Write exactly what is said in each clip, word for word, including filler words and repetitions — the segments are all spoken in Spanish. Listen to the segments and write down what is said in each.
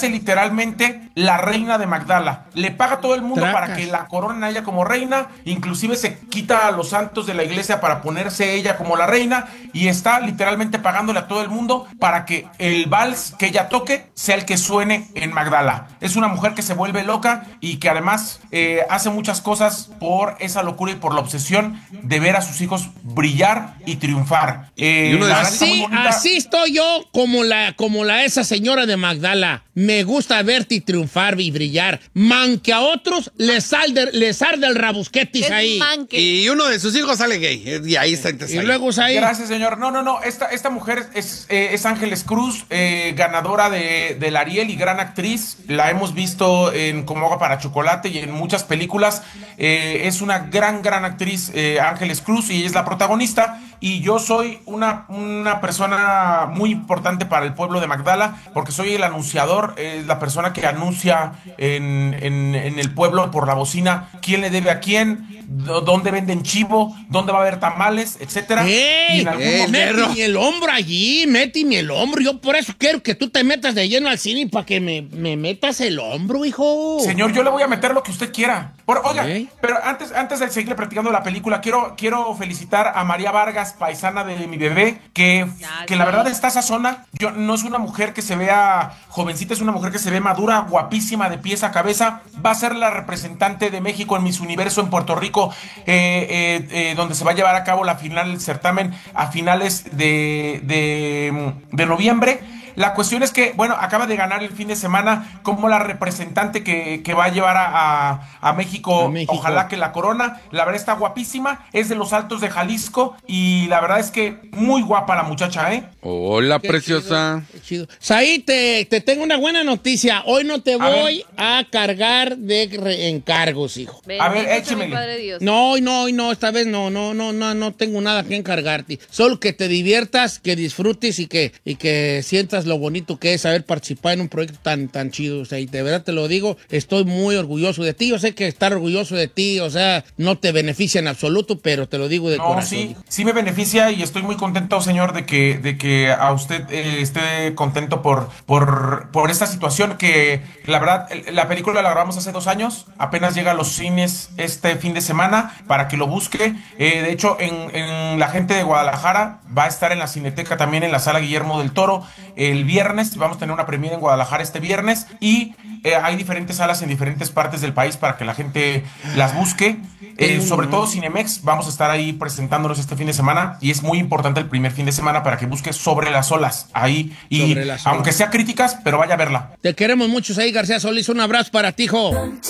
hace literalmente la reina de Magdala. Le paga a todo el mundo Tracas. para que la coronen a ella como reina, inclusive se quita a los santos de la iglesia para ponerse ella como la reina, y está literalmente pagándole a todo el mundo para que el vals que ella toque sea el que suene en Magdala. Es una mujer que se vuelve loca y que además eh, hace muchas cosas por esa locura y por la obsesión de ver a sus hijos brillar y triunfar. Eh, Y uno de la esos- verdad está muy Así, bonita. así estoy yo como la, como la esa señora de Magdala. Me gusta verte triunfar y brillar. Man, que a otros les, salde, les arde el rabusquetis Es ahí. manque. Y uno de sus hijos sale gay. eh, Y ahí está. está Y ahí. luego es ahí. Gracias, señor. No, no, no. Esta, esta mujer es, eh, es Ángeles Cruz, eh, ganadora de, del Ariel y gran actriz. La hemos visto en Como agua para chocolate y en muchas películas. Eh, es una gran, gran actriz, eh, Ángeles Cruz, y es la protagonista. Y yo soy una, una persona muy importante para el pueblo de Magdala, porque soy el anunciador, eh, la persona que anuncia en, en, en el pueblo por la bocina quién le debe a quién, d- dónde venden chivo, dónde va a haber tamales, etcétera. ¡Ey! Y en algún ey, momento- perro. Méteme el hombro allí, méteme el hombro. Yo por eso quiero que tú te metas de lleno al cine para que me, me metas el hombro, hijo. Señor, yo le voy a meter lo que usted quiera. Por, oiga, Ok. pero antes, antes de seguirle platicando la película, quiero, quiero felicitar a María Vargas, paisana de mi bebé, que, Ya, que la sí. verdad está sazona. Yo, no es una mujer que se vea jovencita, es una mujer que se ve madura, guapísima, de pies a cabeza. Va a ser la representante de México en Miss Universo en Puerto Rico, eh, eh, eh, donde se va a llevar a cabo la final del certamen a finales de, de, de noviembre. La cuestión es que, bueno, acaba de ganar el fin de semana como la representante que, que va a llevar a, a, a México, A México. ojalá que la corona. La verdad está guapísima, es de los Altos de Jalisco y la verdad es que muy guapa la muchacha, ¿eh? Hola, Qué preciosa. chido, qué chido. Saí, te, te tengo una buena noticia. Hoy no te A voy a cargar de re- encargos, hijo. A ver, Bendito sea échemele. mi Padre Dios. No, hoy no, hoy no, esta vez no, no, no, no, no tengo nada que encargarte. Solo que te diviertas, que disfrutes y que, y que sientas lo bonito que es haber participado en un proyecto tan, tan chido. O sea, y de verdad te lo digo, estoy muy orgulloso de ti. Yo sé que estar orgulloso de ti, o sea, no te beneficia en absoluto, pero te lo digo de No, corazón. sí, hijo. sí me beneficia y estoy muy contento, señor, de que, de que a usted eh, esté contento por, por, por esta situación que, la verdad, el- la película la grabamos hace dos años, apenas llega a los cines este fin de semana para que lo busque. Eh, de hecho, en, en la gente de Guadalajara va a estar en la Cineteca también en la Sala Guillermo del Toro el viernes. Vamos a tener una premiere en Guadalajara este viernes y eh, hay diferentes salas en diferentes partes del país para que la gente las busque. Eh, sobre todo Cinemex, vamos a estar ahí presentándonos este fin de semana y es muy importante el primer fin de semana para que busque Sobre las olas ahí y Sobre las olas. aunque sea críticas, pero vaya a verla. Te queremos mucho, Saí García Solís. Un abrazo para ti, hijo.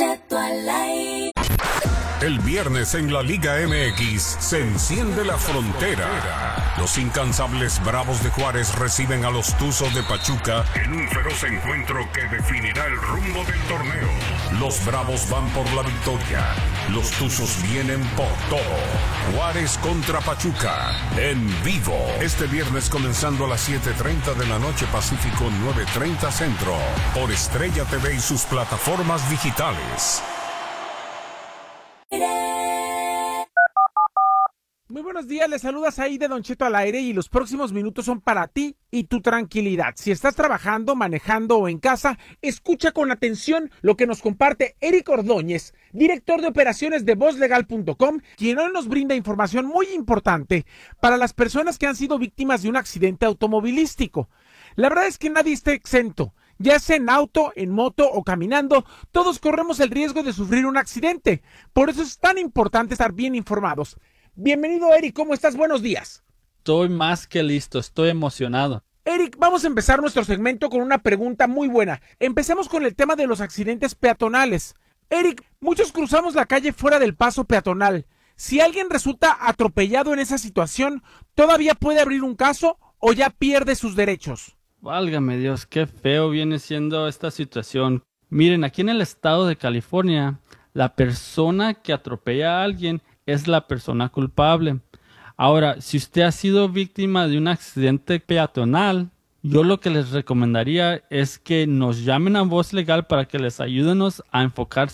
El viernes en la Liga M X se enciende la frontera. Los incansables Bravos de Juárez reciben a los Tuzos de Pachuca en un feroz encuentro que definirá el rumbo del torneo. Los Bravos van por la victoria. Los Tuzos vienen por todo. Juárez contra Pachuca en vivo. Este viernes comenzando a las siete treinta de la noche Pacífico, nueve treinta Centro. Por Estrella T V y sus plataformas digitales. Muy buenos días, les saludas ahí de Don Cheto al aire y los próximos minutos son para ti y tu tranquilidad. Si estás trabajando, manejando o en casa, escucha con atención lo que nos comparte Eric Ordóñez, director de operaciones de voz legal punto com, quien hoy nos brinda información muy importante para las personas que han sido víctimas de un accidente automovilístico. La verdad es que nadie está exento. Ya sea en auto, en moto o caminando, todos corremos el riesgo de sufrir un accidente. Por eso es tan importante estar bien informados. Bienvenido, Eric, ¿cómo estás? Buenos días. Estoy más que listo, estoy emocionado. Eric, vamos a empezar nuestro segmento con una pregunta muy buena. Empecemos con el tema de los accidentes peatonales. Eric, muchos cruzamos la calle fuera del paso peatonal. Si alguien resulta atropellado en esa situación, ¿todavía puede abrir un caso o ya pierde sus derechos? Válgame Dios, qué feo viene siendo esta situación. Miren, aquí en el estado de California, la persona que atropella a alguien es la persona culpable. Ahora, si usted ha sido víctima de un accidente peatonal, yo lo que les recomendaría es que nos llamen a Voz Legal para que les ayúdenos a enfocarse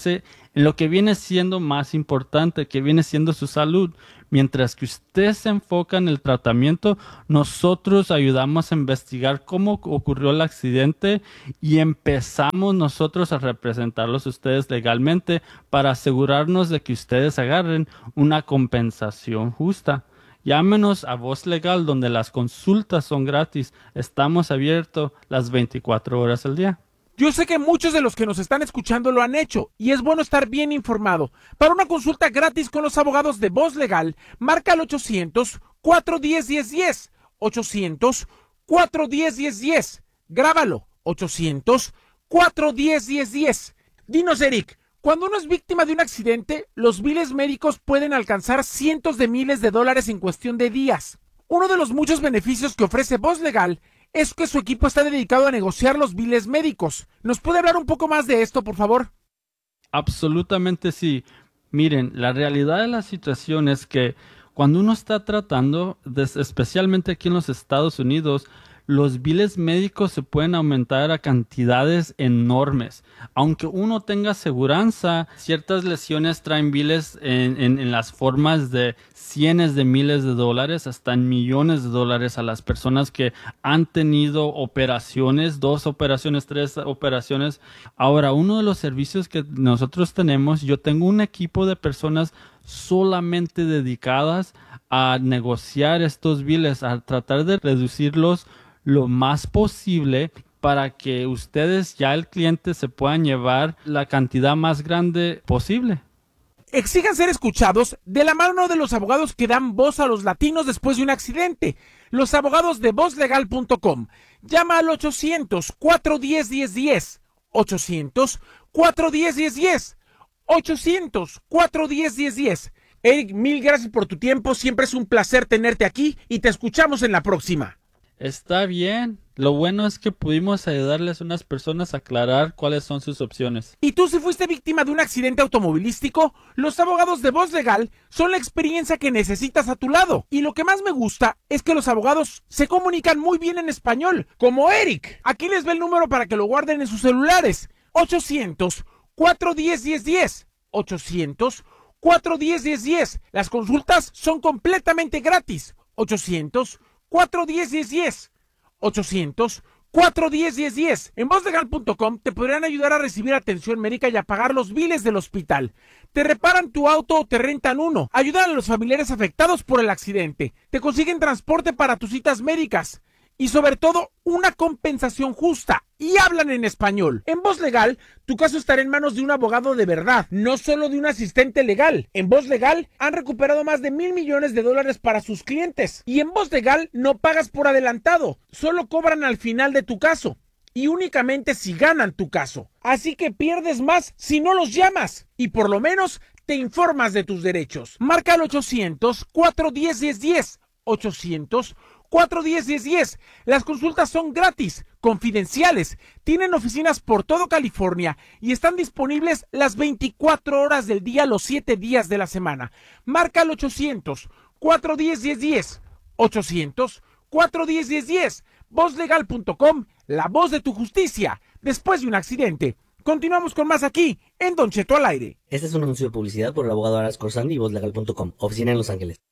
en lo que viene siendo más importante, que viene siendo su salud. Mientras que usted se enfoca en el tratamiento, nosotros ayudamos a investigar cómo ocurrió el accidente y empezamos nosotros a representarlos a ustedes legalmente para asegurarnos de que ustedes agarren una compensación justa. Llámenos a Voz Legal, donde las consultas son gratis. Estamos abiertos las veinticuatro horas al día. Yo sé que muchos de los que nos están escuchando lo han hecho y es bueno estar bien informado. Para una consulta gratis con los abogados de Voz Legal, marca al ochocientos, cuatro uno cero, uno cero uno cero. ochocientos, cuatro uno cero, uno cero uno cero. Grábalo. ochocientos, cuatro uno cero, uno cero uno cero. Dinos, Eric, cuando uno es víctima de un accidente, los biles médicos pueden alcanzar cientos de miles de dólares en cuestión de días. Uno de los muchos beneficios que ofrece Voz Legal es que su equipo está dedicado a negociar los biles médicos. ¿Nos puede hablar un poco más de esto, por favor? Absolutamente sí. Miren, la realidad de la situación es que cuando uno está tratando, especialmente aquí en los Estados Unidos, los biles médicos se pueden aumentar a cantidades enormes. Aunque uno tenga aseguranza, ciertas lesiones traen biles en, en, en las formas de cientos de miles de dólares, hasta en millones de dólares a las personas que han tenido operaciones, dos operaciones, tres operaciones. Ahora, uno de los servicios que nosotros tenemos, yo tengo un equipo de personas solamente dedicadas a negociar estos biles, a tratar de reducirlos lo más posible para que ustedes, ya el cliente, se puedan llevar la cantidad más grande posible. Exijan ser escuchados de la mano de los abogados que dan voz a los latinos después de un accidente. Los abogados de voz legal punto com. Llama al ochocientos, cuatro uno cero, uno cero uno cero. ochocientos, cuatro uno cero, uno cero uno cero. ochocientos, cuatro uno cero, uno cero uno cero. Eric, mil gracias por tu tiempo. Siempre es un placer tenerte aquí y te escuchamos en la próxima. Está bien. Lo bueno es que pudimos ayudarles a unas personas a aclarar cuáles son sus opciones. ¿Y tú si fuiste víctima de un accidente automovilístico? Los abogados de Voz Legal son la experiencia que necesitas a tu lado. Y lo que más me gusta es que los abogados se comunican muy bien en español, como Eric. Aquí les ve el número para que lo guarden en sus celulares. ochocientos, cuatro uno cero, uno cero uno cero. ochocientos, cuatro uno cero, uno cero uno cero. Las consultas son completamente gratis. ochocientos, cuatro uno cero, uno cero uno cero. ochocientos, cuatro uno cero, uno cero uno cero. En voz legal punto com te podrán ayudar a recibir atención médica y a pagar los biles del hospital. Te reparan tu auto o te rentan uno. Ayudan a los familiares afectados por el accidente. Te consiguen transporte para tus citas médicas. Y sobre todo, una compensación justa. Y hablan en español. En Voz Legal, tu caso estará en manos de un abogado de verdad, no solo de un asistente legal. En Voz Legal, han recuperado más de mil millones de dólares para sus clientes. Y en Voz Legal, no pagas por adelantado. Solo cobran al final de tu caso. Y únicamente si ganan tu caso. Así que pierdes más si no los llamas. Y por lo menos, te informas de tus derechos. Marca al ochocientos, cuatro uno cero, uno cero uno cero. ochocientos, cuatro uno cero, uno cero uno cero. Las consultas son gratis, confidenciales, tienen oficinas por todo California y están disponibles las veinticuatro horas del día, los siete días de la semana. Marca al ochocientos, cuatro uno cero, uno cero uno cero. ochocientos, cuatro uno cero, uno cero uno cero. voz legal punto com, la voz de tu justicia después de un accidente. Continuamos con más aquí en Don Cheto al aire. Este es un anuncio de publicidad por el abogado Aras Corsandi y voz legal punto com, oficina en Los Ángeles.